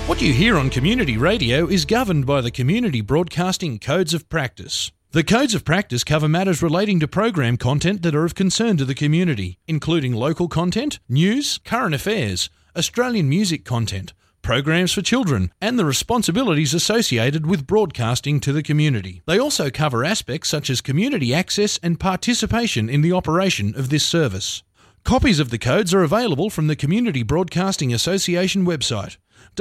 What you hear on community radio is governed by the Community Broadcasting Codes of Practice. The Codes of Practice cover matters relating to program content that are of concern to the community, including local content, news, current affairs, Australian music content, programs for children, and the responsibilities associated with broadcasting to the community. They also cover aspects such as community access and participation in the operation of this service. Copies of the codes are available from the Community Broadcasting Association website,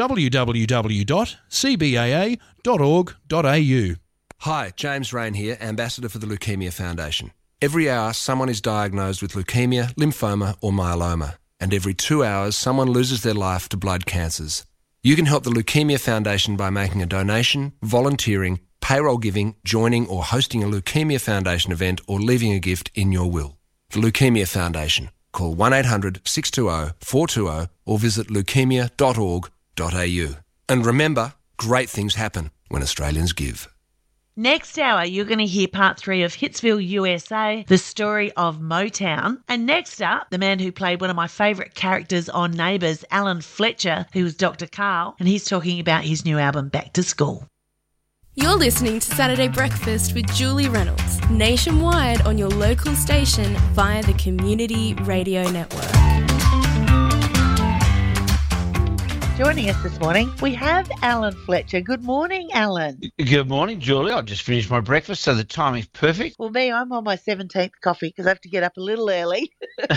www.cbaa.org.au. Hi, James Rain here, Ambassador for the Leukemia Foundation. Every hour, someone is diagnosed with leukemia, lymphoma or myeloma, and every 2 hours, someone loses their life to blood cancers. You can help the Leukemia Foundation by making a donation, volunteering, payroll giving, joining or hosting a Leukemia Foundation event or leaving a gift in your will. The Leukemia Foundation. Call 1-800-620-420 or visit leukemia.org.au. And remember, great things happen when Australians give. Next hour, you're going to hear part 3 of Hitsville, USA, the story of Motown. And next up, the man who played one of my favourite characters on Neighbours, Alan Fletcher, who was Dr. Carl, and he's talking about his new album, Back to School. You're listening to Saturday Breakfast with Julie Reynolds, nationwide on your local station via the Community Radio Network. Joining us this morning, we have Alan Fletcher. Good morning, Alan. Good morning, Julie. I've just finished my breakfast, so the timing's perfect. Well, I'm on my 17th coffee because I have to get up a little early.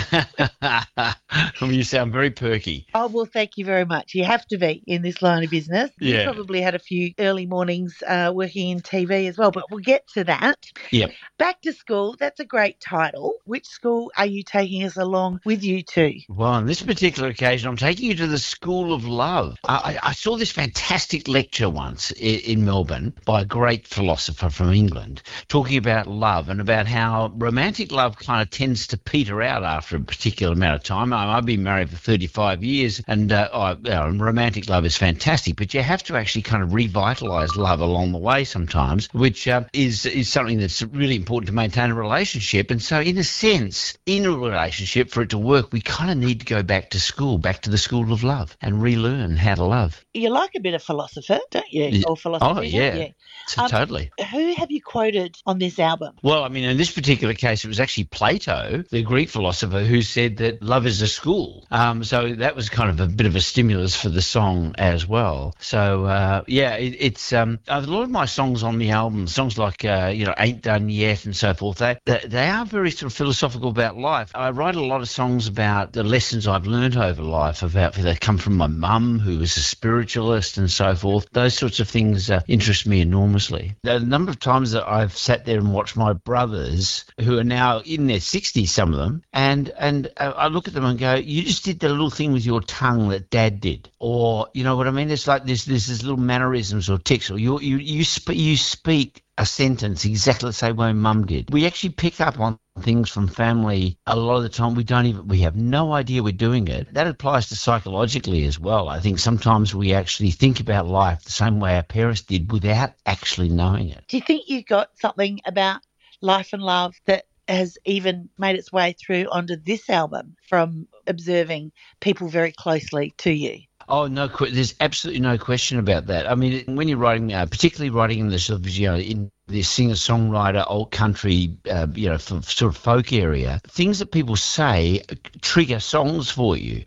You sound very perky. Oh, well, thank you very much. You have to be in this line of business. Yeah. You probably had a few early mornings working in TV as well, but we'll get to that. Yep. Back to School, that's a great title. Which school are you taking us along with you to? Well, on this particular occasion, I'm taking you to the School of Love. I saw this fantastic lecture once in Melbourne by a great philosopher from England talking about love and about how romantic love kind of tends to peter out after a particular amount of time. I've been married for 35 years and romantic love is fantastic, but you have to actually kind of revitalise love along the way sometimes, which is something that's really important to maintain a relationship. And so in a sense, in a relationship, for it to work, we kind of need to go back to school, back to the School of Love and relearn how to love. You like a bit of philosopher, don't you? Or philosophy, oh, yeah. Don't you? Totally. Who have you quoted on this album? Well, I mean, in this particular case, it was actually Plato, the Greek philosopher, who said that love is a school. So that was kind of a bit of a stimulus for the song as well. So, it's a lot of my songs on the album, songs like, Ain't Done Yet and so forth, they are very sort of philosophical about life. I write a lot of songs about the lessons I've learned over life, they come from my mum, who was a spiritualist and so forth. Those sorts of things interest me enormously. The number of times that I've sat there and watched my brothers, who are now in their 60s, some of them, and I look at them and go, you just did the little thing with your tongue that Dad did. Or, you know what I mean? It's like there's little mannerisms or tics, or you speak a sentence exactly the same way Mum did. We actually pick up on things from family a lot of the time. We have no idea we're doing it. That applies to psychologically as well. I think sometimes we actually think about life the same way our parents did without actually knowing it. Do you think you got something about life and love that has even made its way through onto this album from observing people very closely to you? Oh, no, there's absolutely no question about that. I mean, when you're writing, particularly writing in the sort of, in the singer-songwriter, old country, sort of folk area, things that people say trigger songs for you.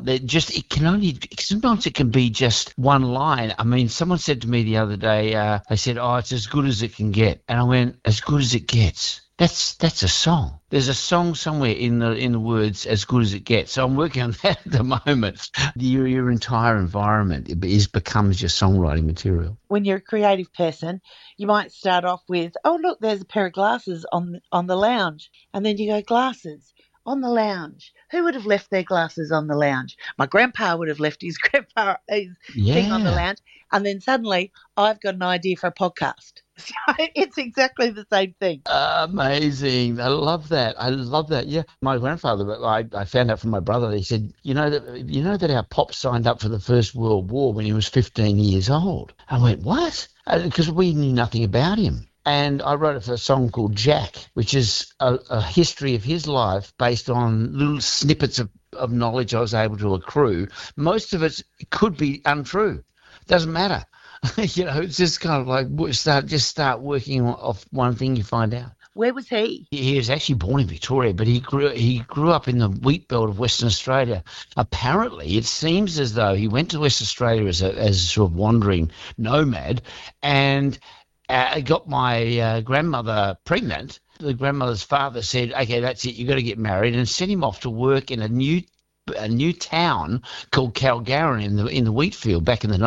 Sometimes it can be just one line. I mean, someone said to me the other day, they said, it's as good as it can get. And I went, as good as it gets? That's a song. There's a song somewhere in the words, as good as it gets. So I'm working on that at the moment. Your entire environment becomes your songwriting material. When you're a creative person, you might start off with, oh, look, there's a pair of glasses on the lounge. And then you go, glasses on the lounge. Who would have left their glasses on the lounge? My grandpa would have left his thing on the lounge. And then suddenly I've got an idea for a podcast. So it's exactly the same thing. Amazing. I love that. Yeah. My grandfather, I found out from my brother, he said, you know that our pop signed up for the First World War when he was 15 years old. I went, what? Because we knew nothing about him. And I wrote a song called Jack, which is a history of his life based on little snippets of knowledge I was able to accrue. Most of it could be untrue. Doesn't matter. It's just kind of like start working off one thing, you find out. Where was he? He was actually born in Victoria, but he grew up in the wheat belt of Western Australia. Apparently, it seems as though he went to Western Australia as a sort of wandering nomad, and got my grandmother pregnant. The grandmother's father said, "Okay, that's it. You've got to get married," and sent him off to work in a new town called Calgary in the wheat field back in the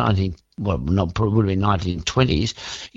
1920s.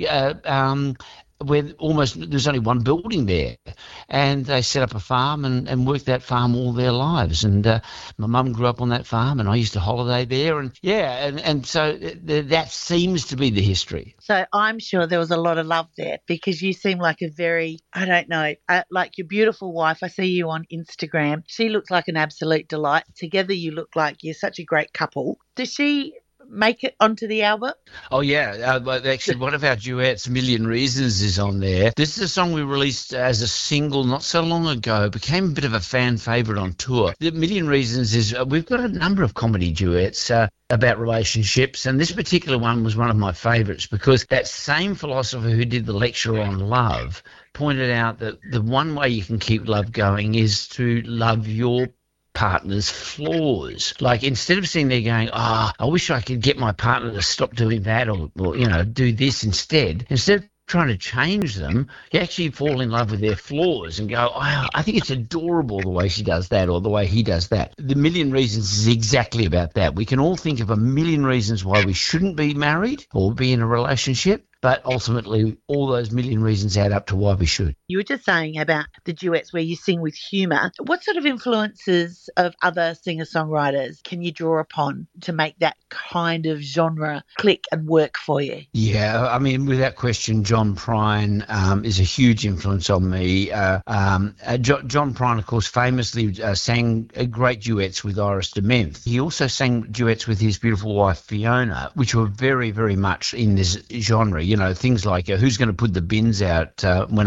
Where there's only one building there, and they set up a farm and worked that farm all their lives. And my mum grew up on that farm, and I used to holiday there, and so that seems to be the history. So I'm sure there was a lot of love there, because you seem like a very, I don't know, like your beautiful wife. I see you on Instagram. She looks like an absolute delight. Together you look like you're such a great couple. Does she make it onto the album? Oh, yeah. Actually, one of our duets, Million Reasons, is on there. This is a song we released as a single not so long ago. It became a bit of a fan favourite on tour. The Million Reasons is, we've got a number of comedy duets about relationships, and this particular one was one of my favourites, because that same philosopher who did the lecture on love pointed out that the one way you can keep love going is to love your partner's flaws. Like, instead of sitting there going, I wish I could get my partner to stop doing that, or do this instead of trying to change them, you actually fall in love with their flaws and go, I think it's adorable the way she does that, or the way he does that. The Million Reasons is exactly about that. We can all think of a million reasons why we shouldn't be married or be in a relationship, but ultimately all those million reasons add up to why we should. You were just saying about the duets where you sing with humour. What sort of influences of other singer-songwriters can you draw upon to make that kind of genre click and work for you? Yeah, I mean, without question, John Prine is a huge influence on me. John Prine, of course, famously sang great duets with Iris DeMenth. He also sang duets with his beautiful wife, Fiona, which were very, very much in this genre. Things like Who's Going to Put the Bins Out when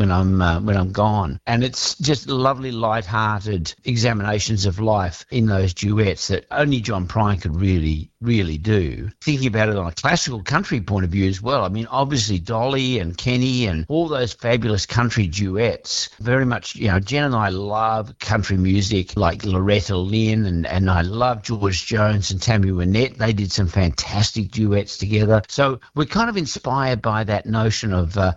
I'm gone, and it's just lovely, light-hearted examinations of life in those duets that only John Prine could really, really do. Thinking about it on a classical country point of view as well, I mean, obviously Dolly and Kenny and all those fabulous country duets. Very much, Jen and I love country music like Loretta Lynn, and I love George Jones and Tammy Wynette. They did some fantastic duets together. So we're kind of inspired by that notion of a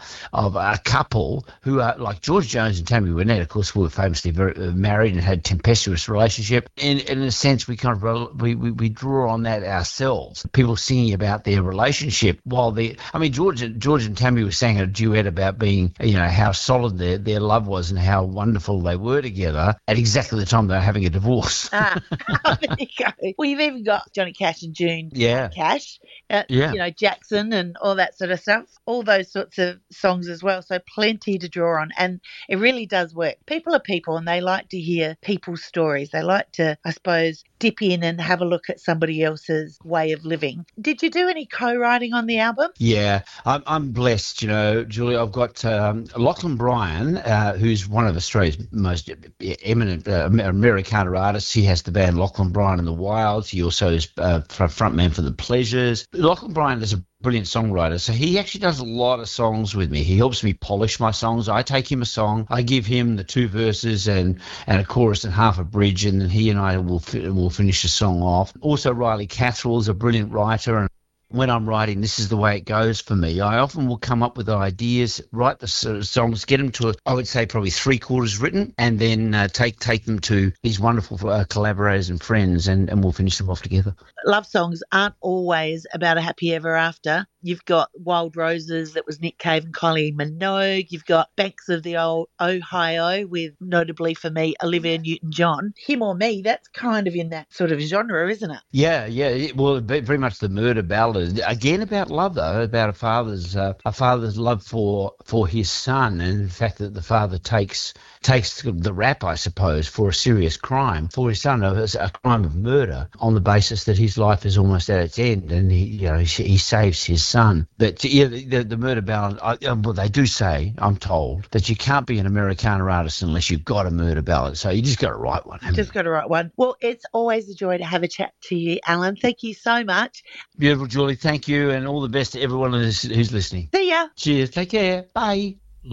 couple who are like George Jones and Tammy Wynette, of course, who were famously married and had a tempestuous relationship. In a sense, we kind of we draw on that ourselves. People singing about their relationship George and Tammy were saying a duet about being, how solid their love was and how wonderful they were together at exactly the time they were having a divorce. There you go. Well, you've even got Johnny Cash and June Cash, Jackson and all that sort of stuff, all those sorts of songs as well. So plenty to draw on, and it really does work. People are people, and they like to hear people's stories. They like to, I suppose, dip in and have a look at somebody else's way of living. Did you do any co-writing on the album? Yeah, I'm blessed, Julie. I've got Lachlan Bryan, who's one of Australia's most eminent Americana artists. He has the band Lachlan Bryan and the Wilds. He also is frontman for The Pleasures. Lachlan Bryan is a brilliant songwriter, so he actually does a lot of songs with me. He helps me polish my songs. I take him a song, I give him the 2 verses and a chorus and half a bridge, and then he and I will finish the song off. Also, Riley Catherall is a brilliant writer, and when I'm writing, this is the way it goes for me. I often will come up with ideas, write the songs, get them to, I would say, probably 3/4 written, and then take them to these wonderful collaborators and friends, and we'll finish them off together. Love songs aren't always about a happy ever after. You've got Wild Roses, that was Nick Cave and Kylie Minogue. You've got Banks of the Old Ohio with, notably for me, Olivia Newton-John. Him or Me, that's kind of in that sort of genre, isn't it? Yeah. Well, very much the murder ballad. Again, about love, though, about a father's love for his son, and the fact that the father takes the rap, I suppose, for a serious crime for his son, a crime of murder, on the basis that his life is almost at its end, and he saves his son. son. But the murder ballad, well, they do say, I'm told, that you can't be an Americana artist unless you've got a murder ballad. So you just got to write one. Just got to write one. Well, it's always a joy to have a chat to you, Alan. Thank you so much. Beautiful, Julie. Thank you, and all the best to everyone who's listening. See ya. Cheers. Take care. Bye.